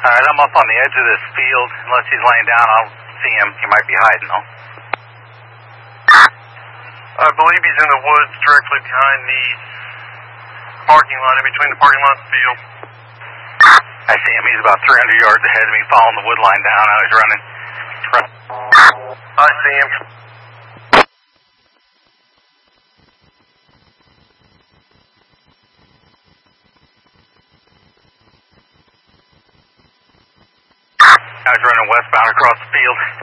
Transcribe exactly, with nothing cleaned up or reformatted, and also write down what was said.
Alright, I'm up on the edge of this field. Unless he's laying down, I'll see him. He might be hiding, though. I believe he's in the woods directly behind the parking lot, in between the parking lot and the field. I see him. He's about three hundred yards ahead of me, following the wood line down. Now he's running. Run. I see him. Now he's running westbound across the field.